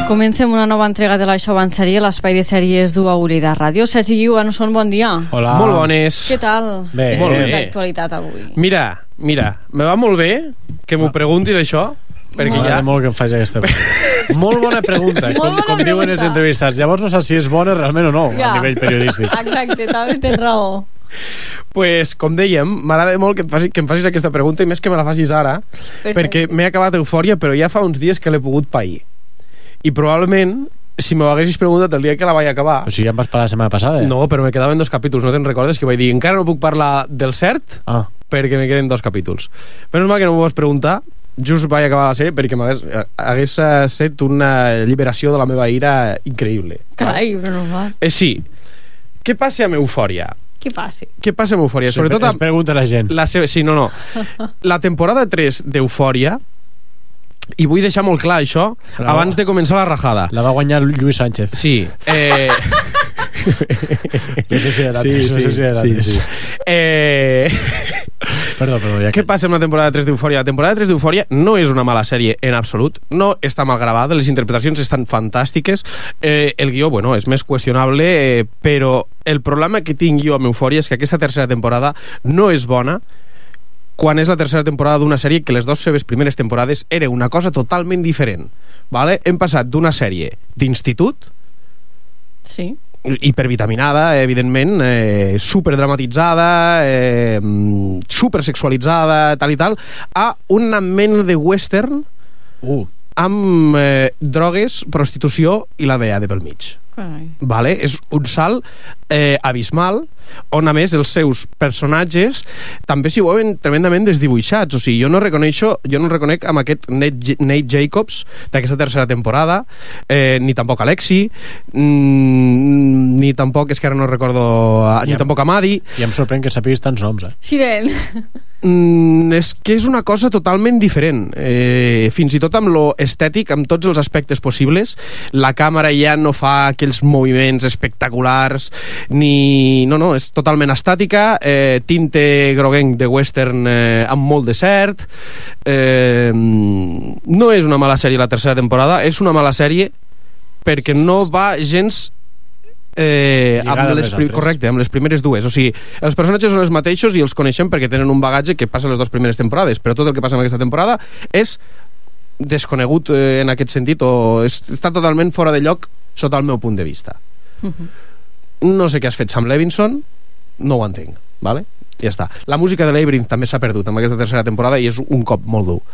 Comencem una nova entrega de l'Això va en sèrie, l'espai de sèries d'Uauri de Ràdio. Sergi Guiu, Anson, bon dia. Hola. Molt bones. Què tal? Bé. Molt bé. L'actualitat avui. Mira, me va molt bé que m'ho preguntis això, perquè M'agrada ja... molt que em faci aquesta pregunta. Molt bona pregunta, com diuen els entrevistats. Llavors no saps si és bona realment o no, a nivell periodístic. Exacte, també tens raó. Pues, com dèiem, m'agrada molt que em facis aquesta pregunta, i més que me la facis ara, perquè m'he acabat Eufòria, però ja fa uns dies que l'he pogut pair. I probablement, si m'ho haguessis preguntat el dia que la vaig acabar... O sigui, ja em vas parlar la setmana passada? No, però me quedaven 2 capítols, no te'n recordes? Que vaig dir, encara no puc parlar del cert, perquè me queden 2 capítols. Menys mal que no m'ho vas preguntar, just vaig acabar la sèrie perquè hagués set una alliberació de la meva ira increïble. Carai, però no va. Sí. Què passa amb Eufòria? Què passa amb Eufòria? Sí, sobretot es pregunta la gent. Sí, no. La temporada 3 d'Eufòria, i vull deixar molt clar això abans de començar la rajada. La va guanyar Lluís Sánchez. Sí. No sé si era sí. Perdó, ja Què passa amb la temporada 3 d'Eufòria? La temporada 3 d'Eufòria no és una mala sèrie en absolut, no està mal gravada, les interpretacions estan fantàstiques, el guió, bueno, és més qüestionable, però el problema que tinc jo amb Eufòria és que aquesta tercera temporada no és bona, quan és la tercera temporada d'una sèrie que les 2 seves primeres temporades era una cosa totalment diferent, vale? Hem passat d'una sèrie d'institut, sí, hipervitaminada, evidentment, superdramatitzada, supersexualitzada, tal i tal, a una mena de western amb drogues, prostitució i la DEA de pel mig. Vale? És un salt abismal, on a més els seus personatges també s'hi veuen tremendament desdibuixats. O sigui, jo no reconec amb aquest Nate Jacobs d'aquesta tercera temporada, ni tampoc Alexi, ni tampoc, és que ara no recordo, ni tampoc Amadi. I em sorprèn que sàpigues tants noms, Siren. És que és una cosa totalment diferent, fins i tot amb lo estètic, amb tots els aspectes possibles. La càmera ja no fa aquells moviments espectaculars no, és totalment estàtica, tinte groguenc de western amb molt de cert. No és una mala sèrie la tercera temporada, és una mala sèrie perquè no va gens amb les primeres 2. O sigui, els personatges són els mateixos i els coneixem perquè tenen un bagatge que passa les 2 primeres temporades, però tot el que passa en aquesta temporada és desconegut en aquest sentit, o està totalment fora de lloc sota el meu punt de vista. No sé què has fet Sam Levinson, no ho entenc, vale? Ja està. La música de Labyrinth també s'ha perdut amb aquesta tercera temporada i és un cop molt dur.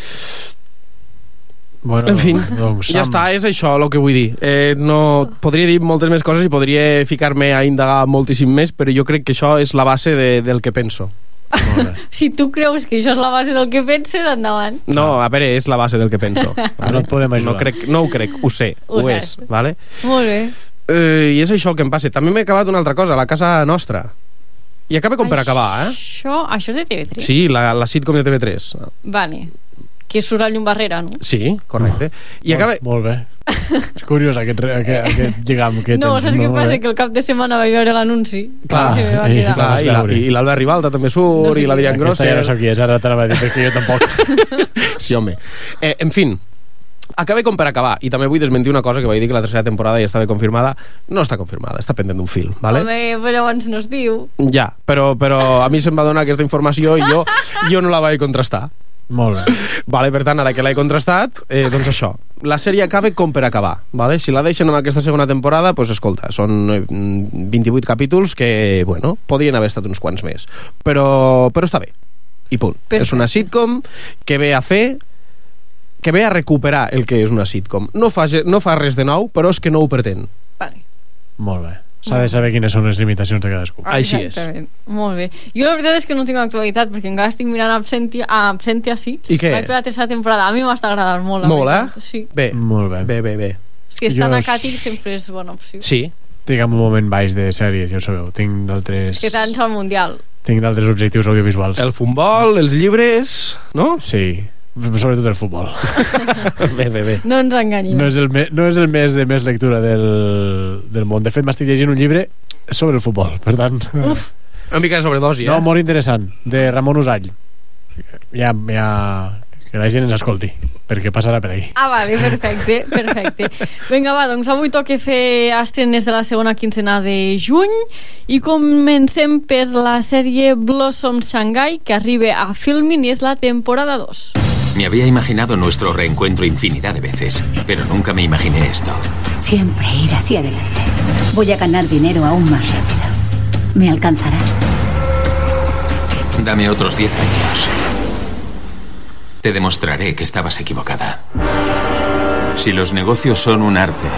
Bueno, en fi, doncs, ja està, és això el que vull dir. No, podria dir moltes més coses i podria ficar-me a indagar moltíssim més, però jo crec que això és la base del que penso. Si tu creus que això és la base del que penses, endavant. No, a veure, és la base del que penso. No et podem ajudar. No ho crec, ho sé, ho és, vale? Molt bé. I és això el que em passa. També m'he acabat una altra cosa, La casa nostra. I acaba com per acabar, Això és de TV3? Sí, la sitcom de TV3. Vale. Que surt a llum barrera, no? Sí, correcte. I acaba... Molt bé. És curiós aquest lligam que no, saps què passa? Que el cap de setmana vaig veure l'anunci. I l'Alba Ribalta també surt, i l'Adrián Grosser. Aquesta ja no sap qui és, ara te l'ha dit, perquè jo tampoc. Sí, home. En fi, acaba com per acabar, i també vull desmentir una cosa que vaig dir, que la tercera temporada ja estava confirmada. No està confirmada, està pendent d'un fil, vale? Home, però llavors no es diu. Ja, però a mi se'm va donar aquesta informació i jo no la vaig contrastar. Molt bé. Vale, per tant, ara que l'he contrastat, doncs això, la sèrie acaba com per acabar, vale? Si la deixen en aquesta segona temporada, doncs escolta, són 28 capítols que, bueno, podrien haver estat uns quants més, però està bé, i punt. És una sitcom que ve a recuperar el que és una sitcom. No fa res de nou, però és que no ho pretén. Vale. Molt bé. S'ha de saber quines són les limitacions de cadascú. Així és. Molt bé. Jo la veritat és que no tinc actualitat, perquè encara estic mirant Absentia, sí. I què? Vaig per la tercera temporada. A mi m'està agradant molt. Molt, Sí. Bé. Molt bé. Bé. És que estar acàtic sempre és bona opció. Sí. Tinc un moment baix de sèries, ja ho sabeu. Tinc d'altres... Que tants al Mundial. Tinc d'altres objectius audiovisuals. El futbol, els llibres, no? Sí. Sobretot el futbol. Bé. No ens enganyem. No és el mes de més lectura del món. De fet, m'estic llegint un llibre sobre el futbol, per tant... Uf. Una mica de sobredosi, No, molt interessant, de Ramon Usall. Ja... Que la gent ens escolti. perquè passarà per ahí. Ah, vale, perfecte. Vinga, va, doncs avui toca fer estrenes de la segona quincena de juny i comencem per la sèrie Blossom Shanghai, que arriba a Filmin i és la temporada 2. Me había imaginado nuestro reencuentro infinidad de veces, pero nunca me imaginé esto. Siempre ir hacia adelante. Voy a ganar dinero aún más rápido. ¿Me alcanzarás? Dame otros 10 años. Te demostraré que estabas equivocada. Si los negocios son un arte,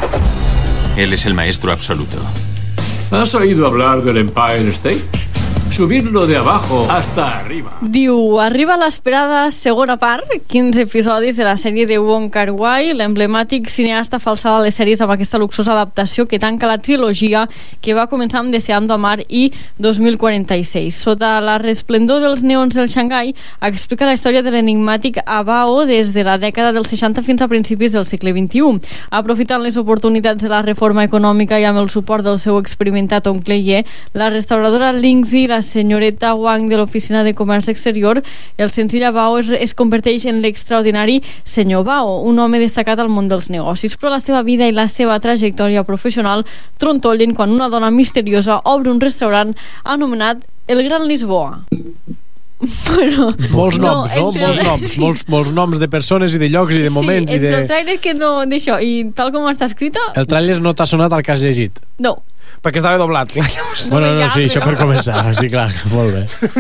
él es el maestro absoluto. ¿Has oído hablar del Empire State? Subirlo de abajo hasta arriba. Diu, arriba l'esperada segona part, 15 episodis de la sèrie de Wong Kar-wai, l'emblemàtic cineasta falsava les sèries amb aquesta luxosa adaptació que tanca la trilogia que va començar amb Deseando Amar i 2046. Sota la resplendor dels neons del Xangai, explica la història de l'enigmàtic Abao des de la dècada dels 60 fins a principis del segle XXI. Aprofitant les oportunitats de la reforma econòmica i amb el suport del seu experimentat oncle Ye, la restauradora Lingzi, la senyoreta Wang de l'Oficina de Comerç Exterior, el senzill Bao es converteix en l'extraordinari senyor Bao, un home destacat al món dels negocis, però la seva vida i la seva trajectòria professional trontollen quan una dona misteriosa obre un restaurant anomenat El Gran Lisboa. Bueno, molts noms, no? Molts noms de persones i de llocs i de moments. Sí, el tràiler que no d'això, i tal com està escrita... El tràiler no t'ha sonat al que has llegit? No. Perquè estava doblat. Bueno, no, sí, això per començar. Sí, clar, molt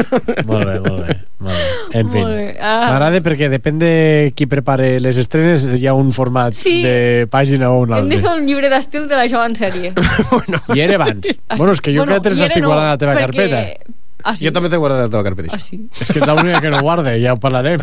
bé. En fi, m'agrada perquè depèn de qui prepare les estrenes, hi ha un format de pàgina o un altre. Hem de fer un llibre d'estil de la jove en sèrie. I era abans. Bueno, és que jo crec que l'estic guardant a la teva carpeta. Jo també t'he guardat a la teva carpeta. És que és l'única que no guarda, ja ho parlarem.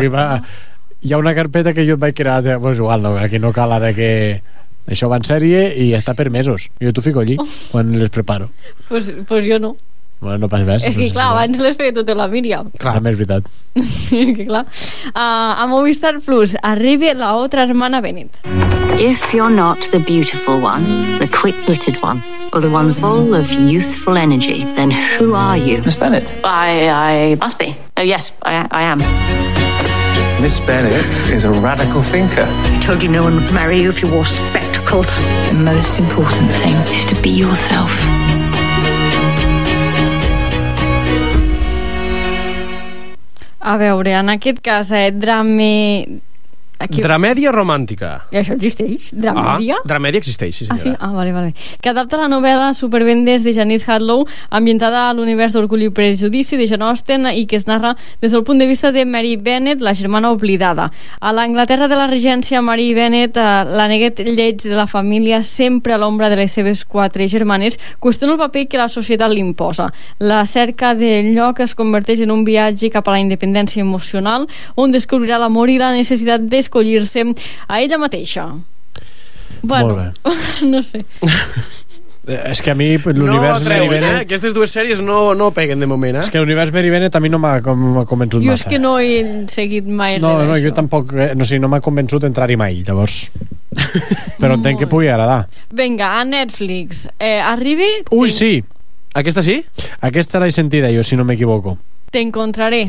Hi ha una carpeta que jo et vaig crear, pues igual, no, aquí no cal ara que... Això va en sèrie i està per mesos. Jo t'ho fico allí quan les preparo. Pues jo no. Bueno, no pas res. És que clar, abans les feia tota la Míriam. Clar, també és veritat. És que clar. A Movistar Plus arriba la otra hermana Bennett. If you're not the beautiful one, the quick-witted one, or the one full of youthful energy, then who are you? Miss Bennett. I must be. Oh, yes, I am. Miss Bennett is a radical thinker. I told you no one would marry you if you wore spectacles. The most important thing is to be yourself. A veure, en aquest cas, Dramèdia romàntica. I això existeix? Dramèdia? Dramèdia existeix, sí senyora. Ah, vale. Que adapta la novel·la Supervendes de Janice Hadlow, ambientada a l'univers d'Orgull i Prejudici de Jane Austen i que es narra des del punt de vista de Mary Bennet, la germana oblidada. A l'Anglaterra de la regència, Mary Bennet, la neguet lleig de la família, sempre a l'ombra de les seves 4 germanes, qüestiona el paper que la societat li imposa. La cerca del lloc es converteix en un viatge cap a la independència emocional, on descobrirà l'amor i la necessitat d'escollir-se a ella mateixa. Bueno, no sé. És que a mi l'univers Mary Bennet... Aquestes dues sèries no peguen de moment, És que l'univers Mary Bennet a mi no m'ha convençut massa. Jo és que no he seguit mai No, jo tampoc, no m'ha convençut entrar-hi mai, llavors. Però entenc que pugui agradar. Vinga, a Netflix. Arribi... Ui, sí! Aquesta sí? Aquesta l'he sentida jo, si no m'equivoco. Te encontraré.